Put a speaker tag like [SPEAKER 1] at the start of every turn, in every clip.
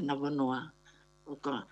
[SPEAKER 1] na vanua. Oka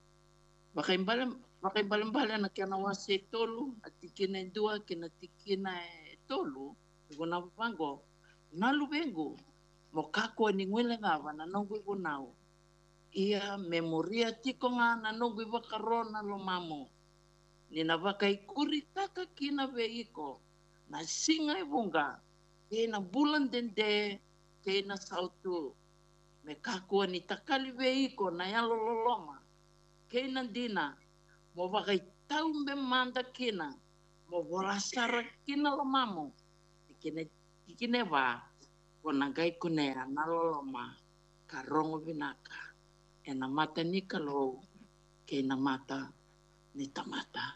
[SPEAKER 1] Bakay na kena wase tolu atikina dua kena tikina tolu guna pango nalu bengo mo kako ni ngwele ngava na nongu gunau ia memoria tiko nga na nongu bakarona lo mamo ni na bakai kuri taka kina veiko na singa ibunga kena bulan dende kena sautu me kako ni takali veiko na yalo loloma kena dina mo wakai tau me manda kina mo volasara kina lo mamo kine wa kona gai kunea na loloma ka rongo vinaka e na mata ni kalo ke na mata ni tamata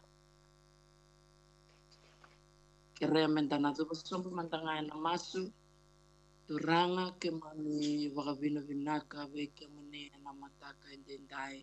[SPEAKER 1] ke rea mentana tu pasompo mantanga e na masu turanga ke mani wakavino vinaka ve ke mani e na mataka e dendai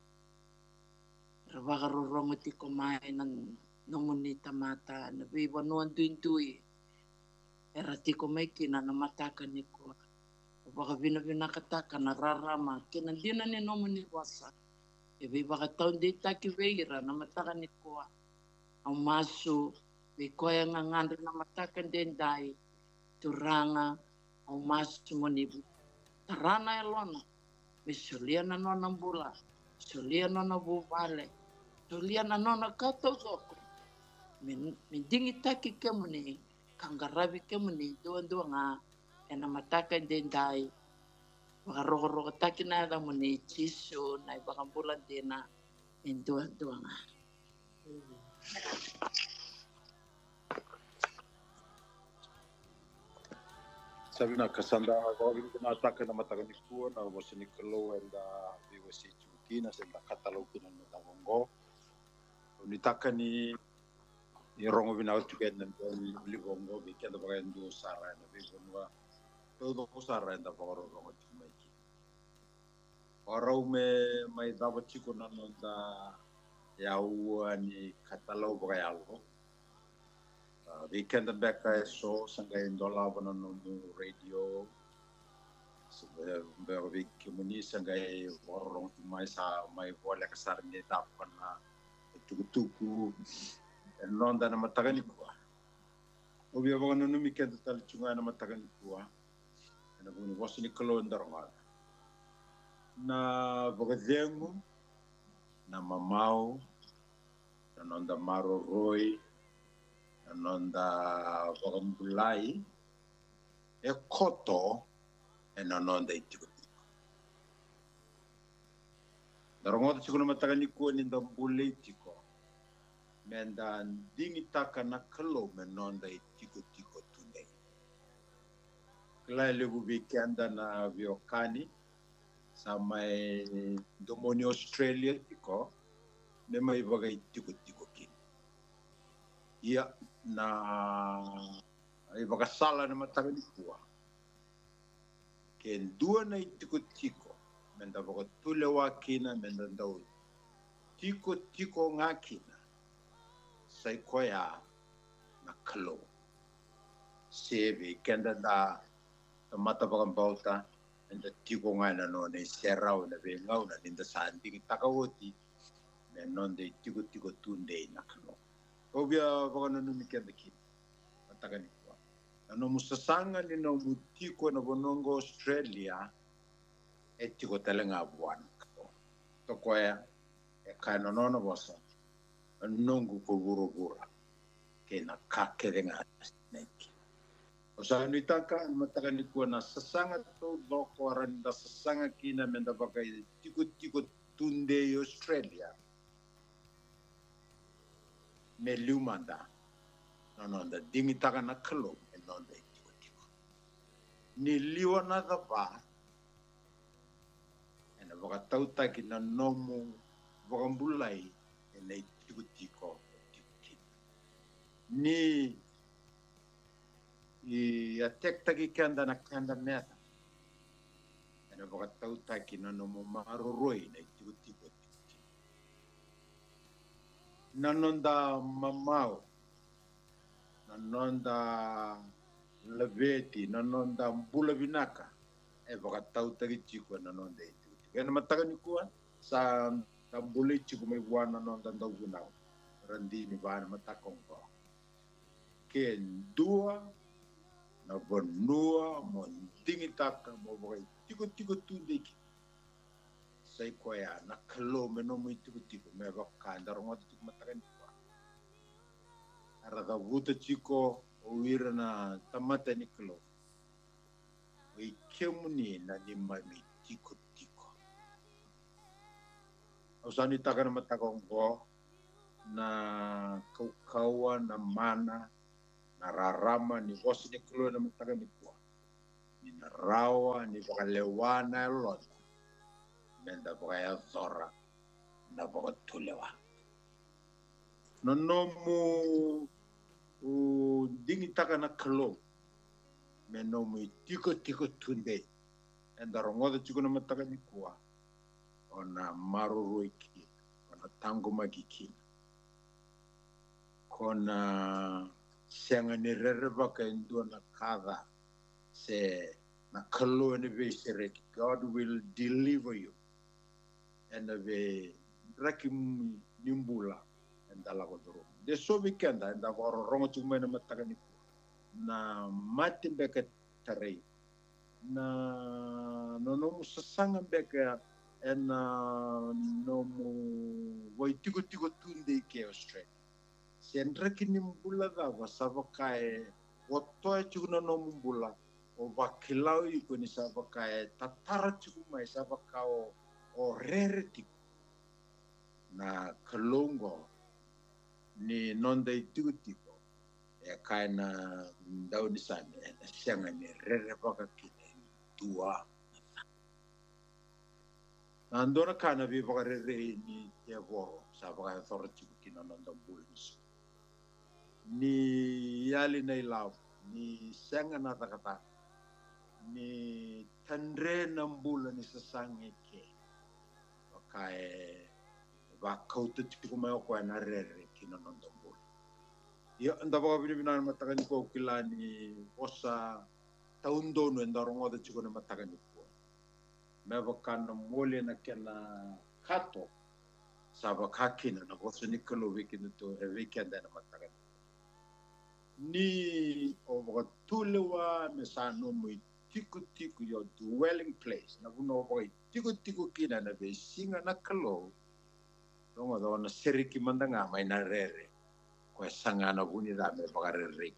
[SPEAKER 1] Rawaka rorongo tiko mai ng nunguni tamata na viva nuan tuintui. Era tiko mai kina na mataka ni ko. Baka vina kataka na rarama kina dina ni nomuni wasa. E viva ka taon di taki veira na mataka ni ko. Ang masu vikoya nga ngandri na mataka dendai turanga ang masu monibu. Tarana elona. Misulia na nonang bula. Sulia na buvale. Tulia na nona kato soko. Mindingi taki kemuni, kangarabi kemuni, dua nga, ena mataka dendai. Baka roko taki na ada muni, chisu, na ibang bulan dina, dua nga.
[SPEAKER 2] Sabi na kasanda ako pinataka na mataka ni kuwa na wasi ni kalo enda viwasi chukina senda katalo kinan natangongo. Nitaka ni rongo bina utuken na libongo bikenda bagendo sara na bibonwa todo sara enda bagoro rongo timaiki. Orau me mai dava chiko na nonda yau ni katalo bagayalo. Bikenda beka so sanga indola bana no radio. Sebenarnya kemuni sanga borong timai sa mai boleh kasar ni dapat na tuku nonda na matagani kuwa. Obi abang nunu mikenda tal chunga na matagani kuwa. Na buni wasi ni kalo ndaronga. Na bagadengu na mamau na nonda maro roy na nonda bagambulai e koto na nonda itiko. Ndaronga chukuna matagani kuwa ni ndambule itiko. Mendan dingi taka na kalo menonda itiko tunai. Kelai lebu weekenda na viokani samai domoni Australia tiko nema ibaga itiko kin. Ia na ibaga sala na matagani kuwa. Ken dua na itiko menda baga tule wakina menda ndau tiko ngakina. Sai koya na kalo. Sebi kenda da mata bagam bauta enda tiko ngana no ne serau na bengau na ninda sanding takawoti me nonde tiko tunde na kalo. Obia bagano numi kenda ki. Matagani kwa. Ano musasanga ni no mutiko na bonongo Australia tiko talenga buwan. To koya e kana nono bosa. Nungu kubura kena kakerenga snake. Osa nitaka matagani kuwa na sasanga to loko aranda sasanga kina menda bagai tiko tunde Australia. Me lumanda. No da dingi taka na kalo me nonda tiko. Ni liwa na dapa. Ena baga tautaki na nomu bagambulai ena tiko. Ni atek tagi kanda na kanda meta. Ena baga tautaki na nomu maroroi na tiko. Nanonda mamau. Nanonda leveti, nanonda mbula vinaka. E baga tautaki tiko nanonda tiko. Kaya matakan kuan sa tambuli chiku may buwan na nung dandaw gunaw. Randi ni ba na matakong ko. Ken dua na bonua mo tingitaka mo bagay tiko tunde ki. Say koya na kalo meno mo tiko me baka ndarong mo tiko matakan ko. Arada buta chiko uwira na tamata ni kalo. Oi kemuni na ni mami tiko. Usani taka na matakong ko na kaukawa na mana na rarama ni bosi ni kalo na matakan ni ko. Ni narawa ni bakalewana lot. Menda bakaya zora na bakatulewa. Nonomu dingi taka na kalo. Menomu tiko tunde. Enda rongoda chiko na matakan ni ko. Ona maruru iki, ona tanguma kiki. Kona senga ni rereba ka indua na kada se na kalo ni vesere God will deliver you. And ve raki nimbula and dalago duro. De so weekend and da oro rongo chuma na matagani na matin beka tarei na no sasanga beka and no mo tiko tunde ke Australia. Sendra kini mbula da wasava kae wotoa chukuna no mbula o vakilau iko ni sava kae tatara chukuma sava kao o rere tiko na kalongo ni nonda tiko e kae na ndau ni sane na sianga ni rere baka kine tua. Andora kana vi vakarere ni te voro sa vaka authority kina nanda bulls. Ni yali nei lau ni senga na takata ni tandre nambula ni sasange ke vakae vakauta tiku mai ko na rere kina nanda bull. Ya anda vaka bina matakani ko kilani osa taundo no ndarongo da tiku na matakani. Mevakana mole na kena kato saba kakina na goso ni kalo wikina to weekend na matakan ni over tulewa mesano mo tiku your dwelling place na buno boy tiku kina na be singa na kalo dongo do na seriki mandanga mai na rere ko sanga na buni da me bagarere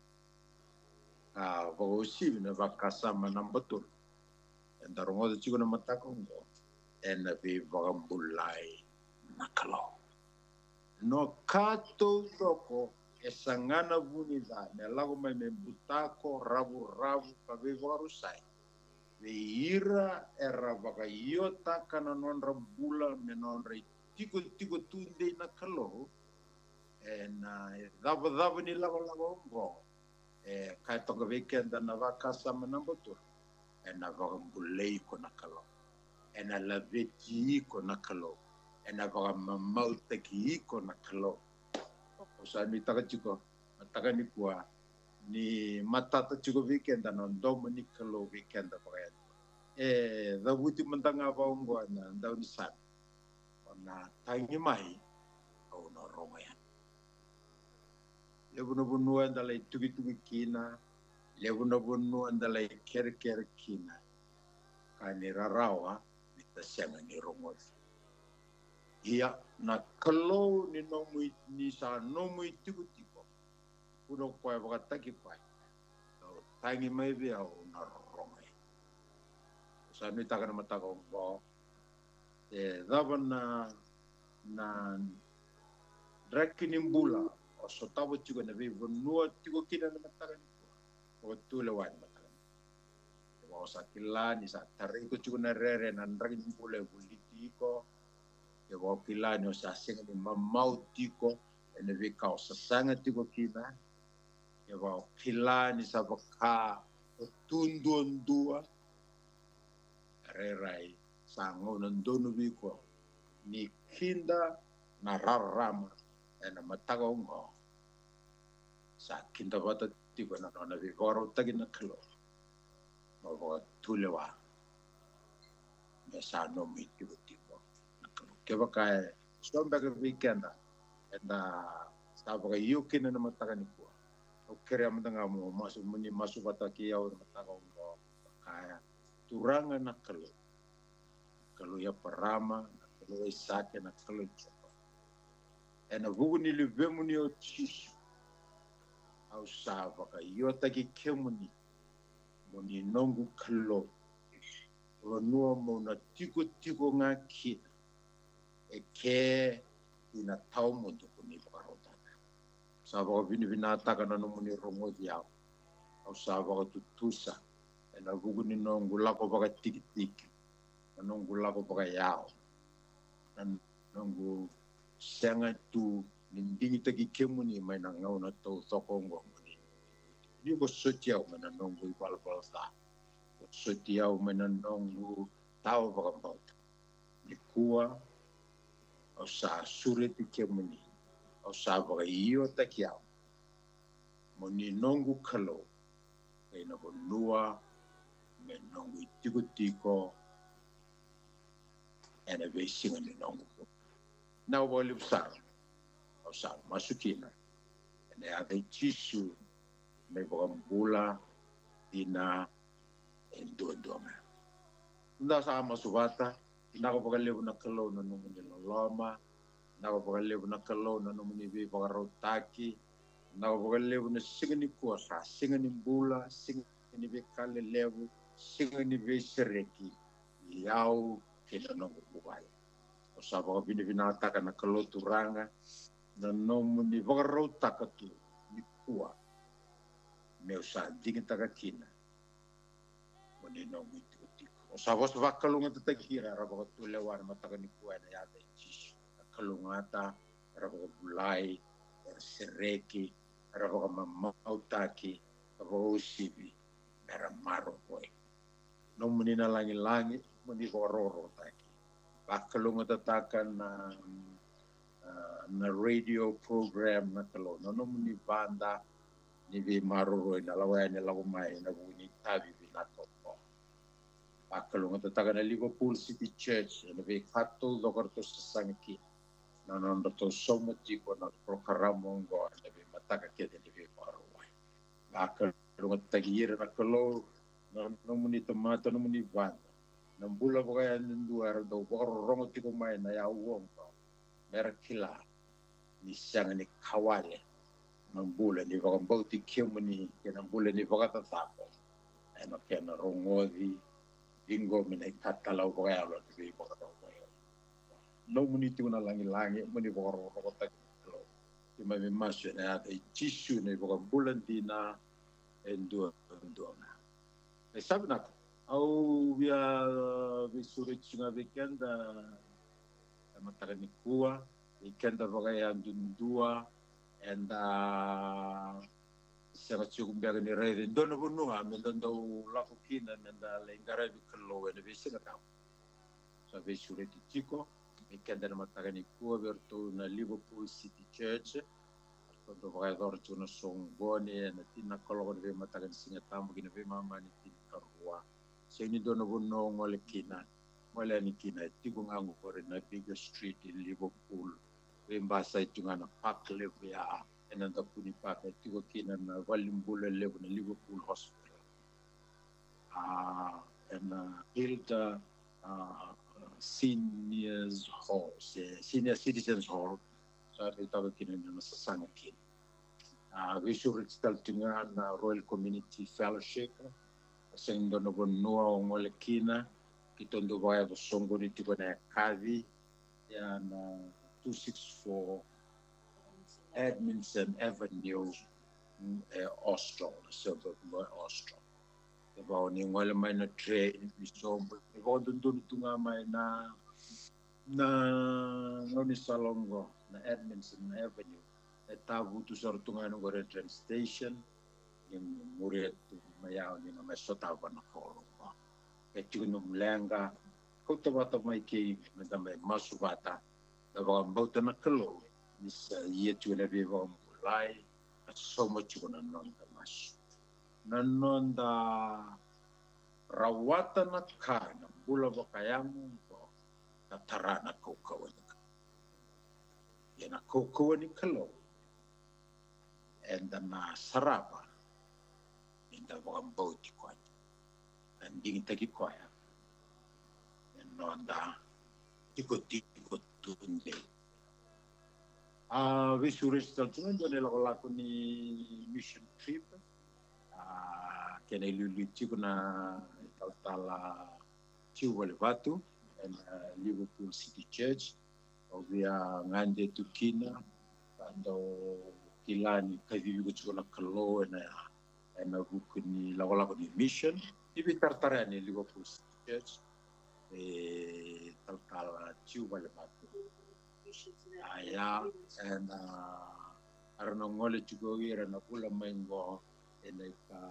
[SPEAKER 2] ka bo sibi na bakasama na betul. Darongo de chico na matakongo and be vagambulai nakalo no kato doko esangana bunida ne lago me butako rabu ka be varusai ve ira era vagayota kana non rabula me non re tico tunde nakalo and dava ni lago ngo kai to weekend na vakasa manambotur ena vagambulei ko nakalo ena laveti ko nakalo ena vagamamauta ki ko nakalo osa ni taka chiko taka ni kwa ni matata chiko weekend na ndomo ni kalo weekend pagaya davuti mantanga vaongo na ndau ni san ona tangi mai au no roma ya lebuno andalai tugi kina lebuno andalai ker kina kani rarawa nita sianga ni rongos ia na kalo ni nomui ni sa nomui tiku uno kwa wakataki kwa tangi mai via na rongai sa ni taka na mataka ngo dava na rakinimbula o so tawo tiku na vivo nua tiku kina na mataka ni o tule wan mataka o sa kilani sa tariko tiku na rere na rakinimbula buliti ko e o kilani o sa singa ni mamau tiko ene vika o sa sanga tiko kina e o kilani sa baka o tundua rerai sa ngonon donu viko ni kinda na rarama ena mataga ngo sa kinda vata tiko na nona vigoro tagi na kalo mo tulewa me sa no mi tipo ke ba kai sombe ke weekend and sa ba yu kin na mata ni ko o kere amanga mo masu bata ki ya o mata ko kaya turanga na kalau ya parama kalau isake na kalau chopa ena vuguni livemuni o chishu au sava ka yota ki kemuni moni nongu kalau ronua mo na tiko nga kina e ke ina tau mo to ni parota sava ka vina taka na no moni rongo dia au sava ka tutusa ena vuguni nongu lako baka tiki nongu lako baka yao nongu senga tu nindingi taki kemuni mai na ngau na tau tokongo ni ko sotia o mana nongu ipal sa sotia o mana nongu tau baka bauta ni kua o sa sure ti kemuni o sa baka iyo takiao mo ni nongu kalo e na ko lua me nongu tiko ena ve singa ni nongu na o vole usar o sa masukina ene ave chisu me bula dina endodoma nda sa masuvata na ko pagale na kalo na no ni loma na ko pagale na kalo na no ni ve pagarotaki na ko pagale na singani kuasa singani bula singani ve kale levu singani ve sereki yau kena no buai o sa ba vina taka na kalo turanga na no ni pagarotaka tu ni kua me sa dingi taka kina mo ni no mi o sa vos vakalunga ta kira ra ba tu le war mataka ni kua na ya te chis kalunga ta ra ba bulai sereki ra ba mautaki ra ba usibi era maro boy no mo ni na langi mo ni roro taki vakalunga ta taka na radio program na kalo no mo ni banda ni vi maroro na lawa ni lawa mai na buni tabi na ko akalunga tataga na Liverpool City Church na vi kato dokarto sasangi na nando to somoti ko na prokaramo ngo na vi mataka ke de vi maroi akalunga tagira na kalo no muni tomato no muni banda na bula baka nduar do boro rongo tiko mai na ya uong merakila ni sanga ni kawale nambula ni vakambauti kiumuni ke nambula ni vakatatapo ena kena rongovi dingo mina ikatalau vakayalo ni vakatatapo no muni tuna langi muni vakatatapo ti mai masu na ata chisu ni vakambula dina endua e sabna au via visuri tsunga vikenda matakani kua ikenda vakayandundua and sa chukum biaga ni rei dono bunua me dondo lako kina nanda lengara bi kalo ene bisi na tau sa be sure ti chico e kenda na matagani kua verto na Liverpool City Church quando vai dor tu na song boni na tina kolo be matagani singa tamu kina be mama ni tin karua se ni dono bunua ngole kina ngole ni kina tigo ngangu kore na bigger street in Liverpool Mbasa itunga na park level ya enanda puni park tigo kina na walimbula level na Liverpool Hospital and Hilda Seniors Hall Senior Citizens Hall sa itaga kina na sasanga kina visual recital tunga na Royal Community Fellowship sa indo na bonua ngole kina kitondo vaya do songo ni tigo na kavi ya na 264 Edmondson Avenue, Austro, suburb of Austro. About ni ngole mai na train isombo. About dun tunga mai na ngoni salongo na Edmondson Avenue. Etavu tu sor tunga no gore train station. Yung murid tu mayao ni na sota ba na kolo. Etu no mlenga. Kota bata mai ki na mai masubata. About bauta na kalo is yetu na viva mulai so much gonna non da mas nanonda rawatan na kana bula bakayamu ko katarana kaukawan yana kaukawan ni kalau and na sarapa inda bakang bauti ko and ding tagi ko ya and nonda ikut tunde visuris taltunan jone laku ni mission trip kena luluci kuna tala ciu wale batu and Liverpool City Church ovia ngande tukina ando kilani kavi kuna kalo na bukuni laku ni mission ibi tartara ni Liverpool City Church tala ciu wale batu ya and arano ngole juga ira na kula mengo ene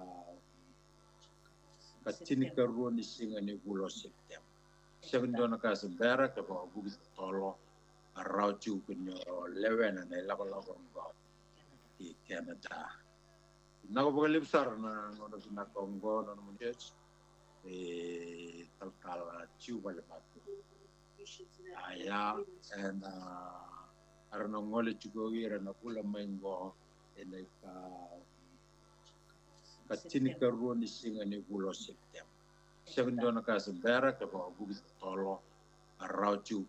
[SPEAKER 2] ka tini ka ruoni singa ni bulo September. Sevendona ka sebera ka ba bugi tolo arau ciu kunyo lewen na lako ngo di Canada. Nako boga libsar na ngono na Kongo na mo church tal ciu bale batu. Ya and arano ngole juga ira na kula mengo ene ka tini ka ruoni singa ni bulo September. Sevendona ka sebera ka ba bugi tolo arau ciu